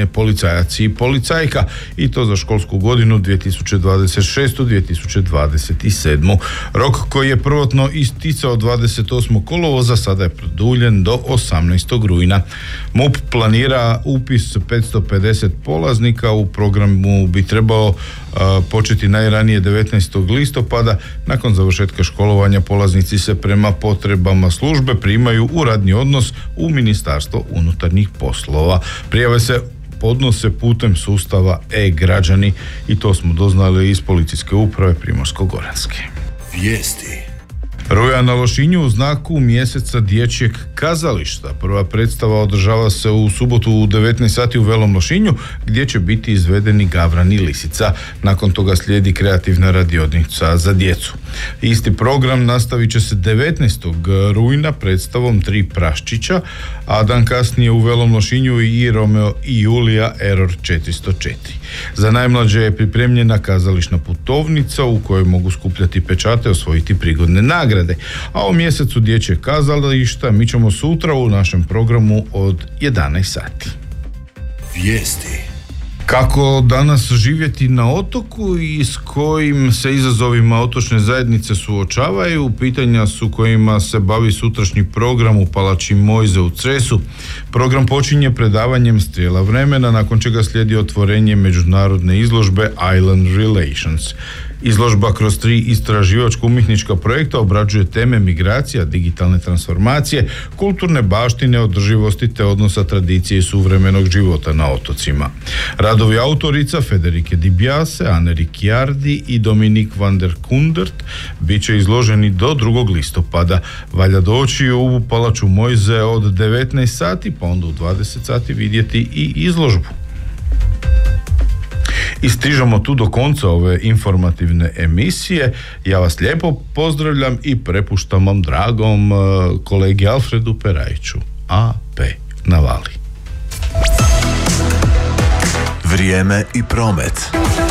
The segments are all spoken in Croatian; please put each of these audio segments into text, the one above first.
školovanje policajac i policajka, i to za školsku godinu 2026-2027. Rok koji je prvotno isticao 28. kolovoza sada je produljen do 18. rujna. MUP planira upis 550 polaznika. U programu bi trebao početi najranije 19. listopada. Nakon završetka školovanja polaznici se prema potrebama službe primaju u radni odnos u Ministarstvo unutarnjih poslova. Prijave se podnose putem sustava e-građani, i to smo doznali iz Policijske uprave Primorsko-goranske. Vijesti. Ruja na Lošinju u znaku mjeseca dječjeg kazališta. Prva predstava održava se u subotu u 19 sati u Velom Lošinju, gdje će biti izvedeni Gavran i Lisica. Nakon toga slijedi kreativna radionica za djecu. Isti program nastavit će se 19. rujna predstavom Tri praščića, a dan kasnije u Velom Lošinju i Romeo i Julija Error 404. Za najmlađe je pripremljena kazališna putovnica u kojoj mogu skupljati pečate, osvojiti prigodne nagrade. A o mjesecu dječjeg kazališta mi ćemo sutra u našem programu od 11 sati. Vijesti. Kako danas živjeti na otoku i s kojim se izazovima otočne zajednice suočavaju, pitanja su kojima se bavi sutrašnji program u Palači Mojze u Cresu. Program počinje predavanjem Strijela vremena, nakon čega slijedi otvorenje međunarodne izložbe Island Relations. Izložba kroz 3 istraživačko-umjetnička projekta obrađuje teme migracija, digitalne transformacije, kulturne baštine, održivosti te odnosa tradicije i suvremenog života na otocima. Radovi autorica Federike Di Biase, Anne Ricciardi i Dominik van der Kundert bit će izloženi do 2. listopada. Valja doći u Palaču Mojze od 19 sati, pa onda u 20 sati vidjeti i izložbu. I stižemo tu do konca ove informativne emisije. Ja vas lijepo pozdravljam i prepuštam vam dragom kolegi Alfredu Perajiću. AP na vali. Vrijeme i promet.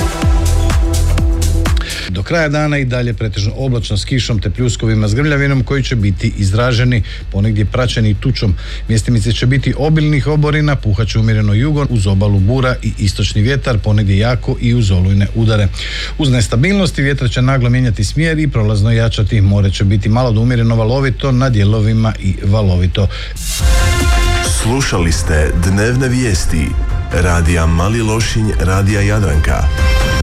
Do kraja dana i dalje pretežno oblačno s kišom te pljuskovima s grmljavinom koji će biti izraženi, ponegdje praćeni tučom. Mjestimice će biti obilnih oborina, puhat će umjereno jugo, uz obalu bura i istočni vjetar, ponegdje jako i uz olujne udare. Uz nestabilnosti vjetar će naglo mijenjati smjer i prolazno jačati. More će biti malo do umjereno valovito, na dijelovima i valovito. Slušali ste dnevne vijesti Radija Mali Lošinj, Radija Jadranka.